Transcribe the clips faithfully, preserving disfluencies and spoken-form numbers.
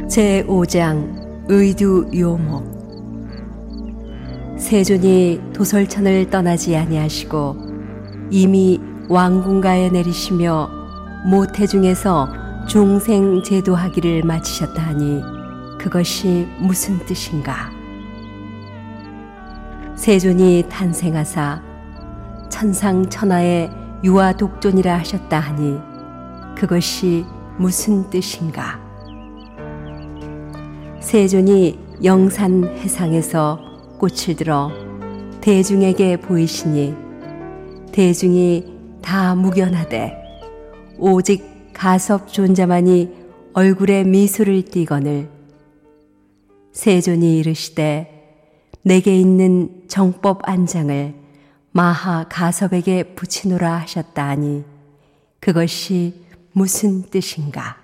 제오 장 의두 요목. 세존이 도솔천을 떠나지 아니하시고 이미 왕궁가에 내리시며 모태중에서 종생 제도하기를 마치셨다 하니 그것이 무슨 뜻인가? 세존이 탄생하사 천상천하의 유아 독존이라 하셨다 하니 그것이 무슨 뜻인가? 세존이 영산 해상에서 꽃을 들어 대중에게 보이시니 대중이 다 묵연하되 오직 가섭존자만이 얼굴에 미소를 띠거늘 세존이 이르시되 내게 있는 정법 안장을 마하 가섭에게 붙이노라 하셨다 하니 그것이 무슨 뜻인가?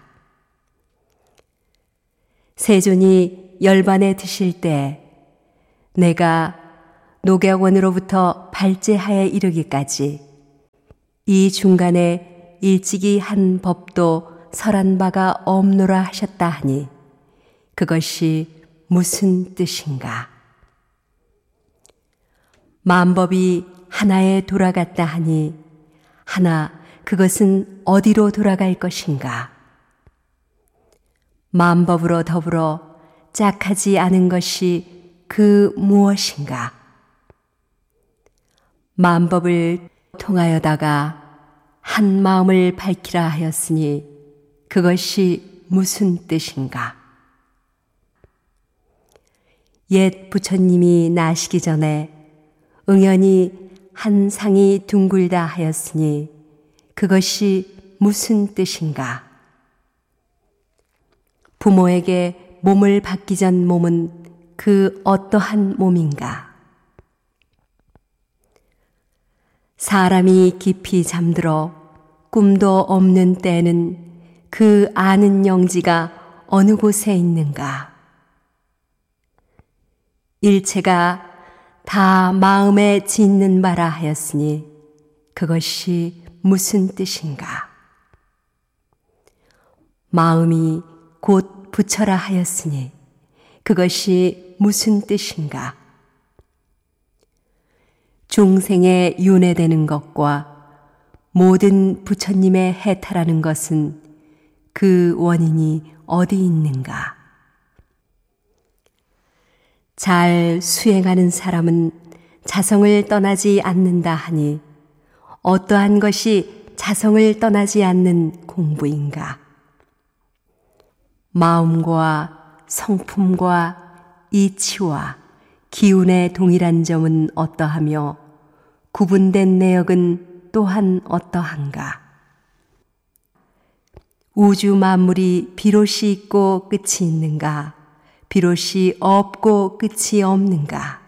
세존이 열반에 드실 때 내가 녹약원으로부터 발제하에 이르기까지 이 중간에 일찍이 한 법도 설한 바가 없노라 하셨다 하니 그것이 무슨 뜻인가? 만법이 하나에 돌아갔다 하니 하나 그것은 어디로 돌아갈 것인가? 만법으로 더불어 짝하지 않은 것이 그 무엇인가? 만법을 통하여다가 한 마음을 밝히라 하였으니 그것이 무슨 뜻인가? 옛 부처님이 나시기 전에 응연히 한 상이 둥글다 하였으니 그것이 무슨 뜻인가? 부모에게 몸을 받기 전 몸은 그 어떠한 몸인가? 사람이 깊이 잠들어 꿈도 없는 때는 그 아는 영지가 어느 곳에 있는가? 일체가 다 마음에 짓는 바라 하였으니 그것이 무슨 뜻인가? 마음이 곧 부처라 하였으니 그것이 무슨 뜻인가? 중생에 윤회되는 것과 모든 부처님의 해탈하는 것은 그 원인이 어디 있는가? 잘 수행하는 사람은 자성을 떠나지 않는다 하니 어떠한 것이 자성을 떠나지 않는 공부인가? 마음과 성품과 이치와 기운의 동일한 점은 어떠하며 구분된 내역은 또한 어떠한가? 우주 만물이 비롯이 있고 끝이 있는가? 비롯이 없고 끝이 없는가?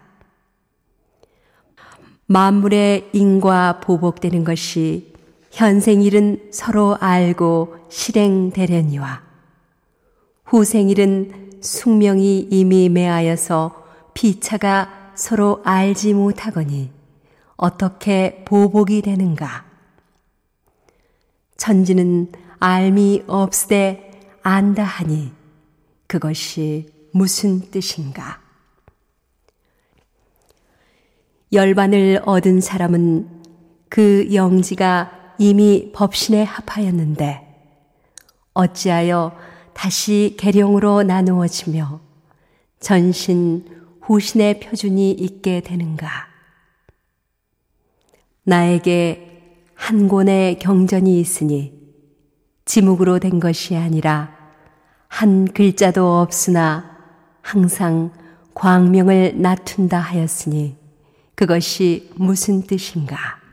만물의 인과 보복되는 것이 현생일은 서로 알고 실행되려니와 후생일은 숙명이 이미 매하여서 피차가 서로 알지 못하거니 어떻게 보복이 되는가? 천지는 알미 없으되 안다 하니 그것이 무슨 뜻인가? 열반을 얻은 사람은 그 영지가 이미 법신에 합하였는데 어찌하여 다시 계룡으로 나누어지며 전신, 후신의 표준이 있게 되는가? 나에게 한 권의 경전이 있으니 지묵으로 된 것이 아니라 한 글자도 없으나 항상 광명을 나툰다 하였으니 그것이 무슨 뜻인가?